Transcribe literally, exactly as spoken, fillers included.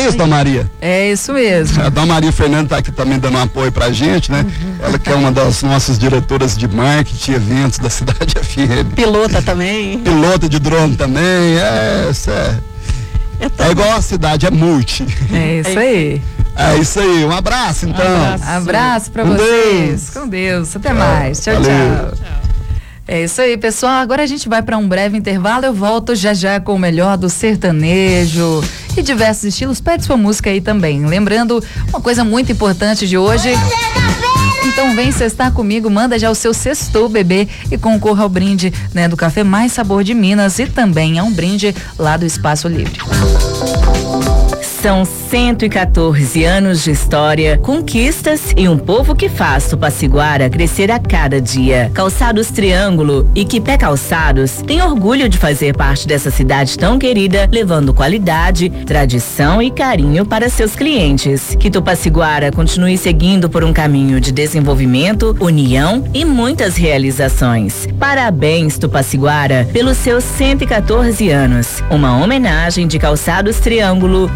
isso, Dona Maria? É isso mesmo. A Dona Maria Fernanda está aqui também dando um apoio pra gente, né? Uhum. Ela que é uma das nossas diretoras de marketing e eventos da Cidade F M. Pilota também. Pilota de drone também, é, é, é, é igual a cidade, é multi. É isso aí. É isso aí, um abraço então. Um abraço, abraço pra Com vocês. Deus. Com Deus, até mais. Tchau, Valeu. tchau. Tchau. É isso aí, pessoal. Agora a gente vai para um breve intervalo. Eu volto já já com o melhor do sertanejo e diversos estilos. Pede sua música aí também. Lembrando, uma coisa muito importante de hoje. Então vem cestar comigo, manda já o seu sextou, bebê, e concorra ao brinde, né, do Café Mais Sabor de Minas e também a um brinde lá do Espaço Livre. São cento e quatorze anos de história, conquistas e um povo que faz Tupaciguara crescer a cada dia. Calçados Triângulo e Quipé Calçados tem orgulho de fazer parte dessa cidade tão querida, levando qualidade, tradição e carinho para seus clientes. Que Tupaciguara continue seguindo por um caminho de desenvolvimento, união e muitas realizações. Parabéns, Tupaciguara, pelos seus cento e quatorze anos. Uma homenagem de Calçados Triângulo